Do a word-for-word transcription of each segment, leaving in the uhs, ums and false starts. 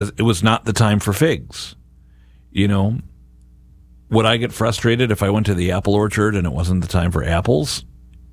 it was not the time for figs. You know, would I get frustrated if I went to the apple orchard and it wasn't the time for apples?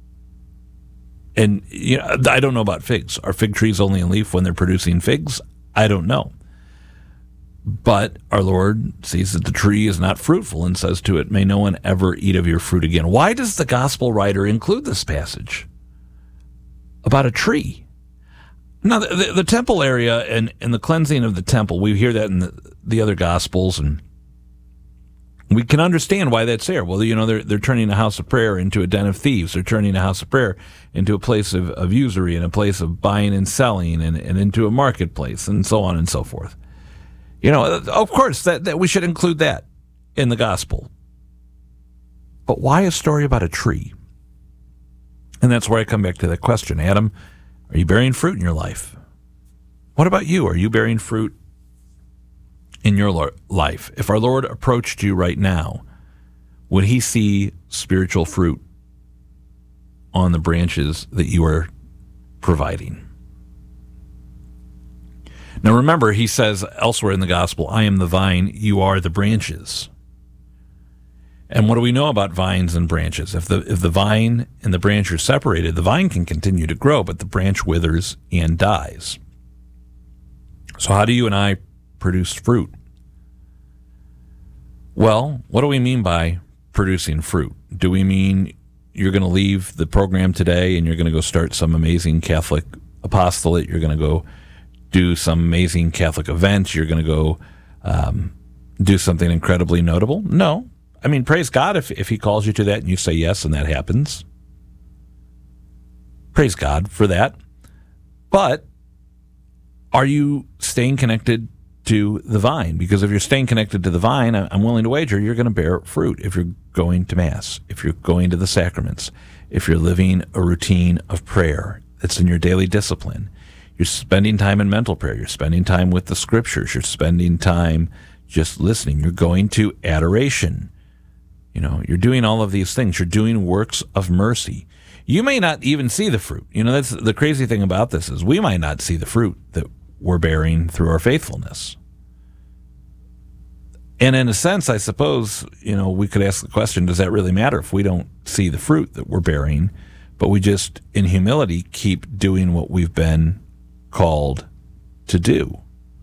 And you know, I don't know about figs. Are fig trees only in leaf when they're producing figs? I don't know. But our Lord sees that the tree is not fruitful and says to it, may no one ever eat of your fruit again. Why does the gospel writer include this passage about a tree? Now, the, the, the temple area and, and the cleansing of the temple, we hear that in the, the other gospels, and we can understand why that's there. Well, you know, they're they're turning a house of prayer into a den of thieves. They're turning a house of prayer into a place of, of usury and a place of buying and selling and, and into a marketplace and so on and so forth. You know, of course, that, that we should include that in the gospel. But why a story about a tree? And that's where I come back to that question. Adam, are you bearing fruit in your life? What about you? Are you bearing fruit in your life? If our Lord approached you right now, would he see spiritual fruit on the branches that you are providing? Now remember, he says elsewhere in the gospel, I am the vine, you are the branches. And what do we know about vines and branches? If the if the vine and the branch are separated, the vine can continue to grow, but the branch withers and dies. So how do you and I produce fruit? Well, what do we mean by producing fruit? Do we mean you're going to leave the program today and you're going to go start some amazing Catholic apostolate? You're going to go do some amazing Catholic event? You're going to go um, do something incredibly notable? No. I mean, praise God if, if he calls you to that and you say yes and that happens. Praise God for that. But are you staying connected to the vine? Because if you're staying connected to the vine, I'm willing to wager you're going to bear fruit if you're going to Mass, if you're going to the sacraments, if you're living a routine of prayer that's in your daily discipline. You're spending time in mental prayer. You're spending time with the scriptures. You're spending time just listening. You're going to adoration. You know, you're doing all of these things. You're doing works of mercy. You may not even see the fruit. You know, that's the crazy thing about this is we might not see the fruit that we're bearing through our faithfulness. And in a sense, I suppose, you know, we could ask the question, does that really matter if we don't see the fruit that we're bearing, but we just, in humility, keep doing what we've been called to do?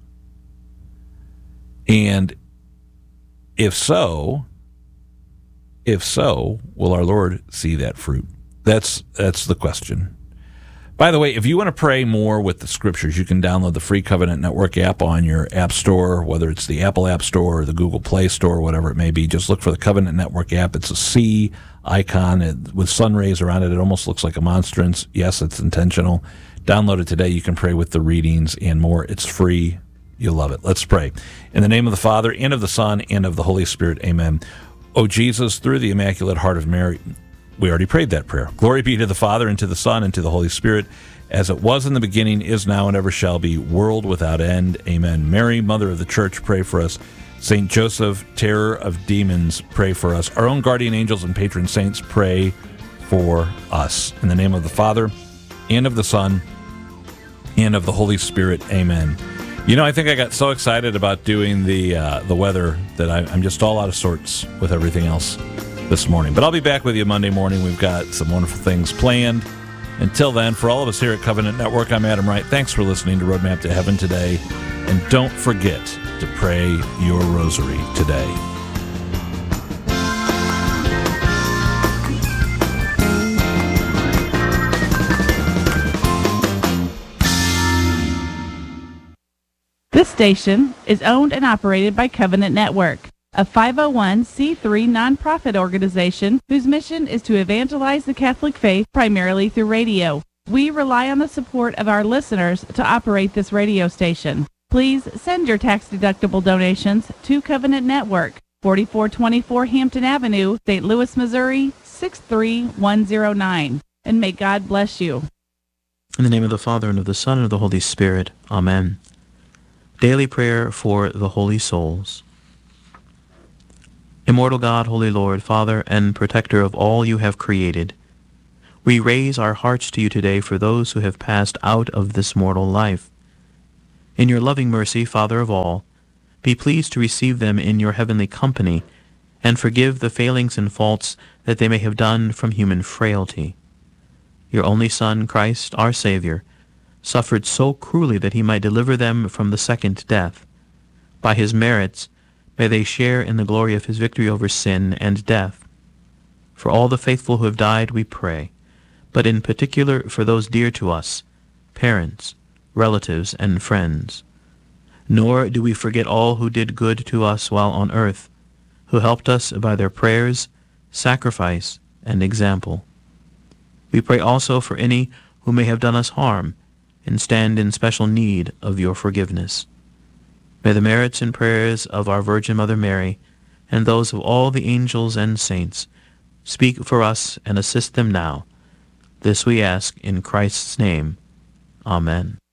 And if so, if so, will our Lord see that fruit? That's that's the question. By the way, if you want to pray more with the scriptures, you can download the free Covenant Network app on your app store, whether it's the Apple App Store or the Google Play Store, whatever it may be. Just look for the Covenant Network app. It's a C icon with sun rays around it. It almost looks like a monstrance. Yes, it's intentional. Download it today. You can pray with the readings and more. It's free. You'll love it. Let's pray. In the name of the Father, and of the Son, and of the Holy Spirit, amen. O Jesus, through the Immaculate Heart of Mary, we already prayed that prayer. Glory be to the Father, and to the Son, and to the Holy Spirit, as it was in the beginning, is now, and ever shall be, world without end. Amen. Mary, Mother of the Church, pray for us. Saint Joseph, terror of demons, pray for us. Our own guardian angels and patron saints, pray for us. In the name of the Father, and of the Son, and of the Holy Spirit, amen. You know, I think I got so excited about doing the uh, the weather that I, I'm just all out of sorts with everything else this morning. But I'll be back with you Monday morning. We've got some wonderful things planned. Until then, for all of us here at Covenant Network, I'm Adam Wright. Thanks for listening to Roadmap to Heaven today. And don't forget to pray your rosary today. This station is owned and operated by Covenant Network, a five oh one c three nonprofit organization whose mission is to evangelize the Catholic faith primarily through radio. We rely on the support of our listeners to operate this radio station. Please send your tax-deductible donations to Covenant Network, forty-four twenty-four Hampton Avenue, Saint Louis, Missouri, six three one zero nine. And may God bless you. In the name of the Father, and of the Son, and of the Holy Spirit. Amen. Daily prayer for the holy souls. Immortal God, Holy Lord, Father and Protector of all you have created, we raise our hearts to you today for those who have passed out of this mortal life. In your loving mercy, Father of all, be pleased to receive them in your heavenly company, and forgive the failings and faults that they may have done from human frailty. Your only Son, Christ, our Savior, suffered so cruelly that he might deliver them from the second death. By his merits, may they share in the glory of his victory over sin and death. For all the faithful who have died, we pray, but in particular for those dear to us, parents, relatives, and friends. Nor do we forget all who did good to us while on earth, who helped us by their prayers, sacrifice, and example. We pray also for any who may have done us harm and stand in special need of your forgiveness. May the merits and prayers of our Virgin Mother Mary and those of all the angels and saints speak for us and assist them now. This we ask in Christ's name. Amen.